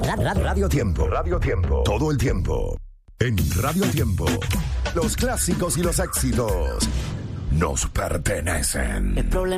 Radio Tiempo. Radio Tiempo. Todo el tiempo. En Radio Tiempo. Los clásicos y los éxitos nos pertenecen. El problema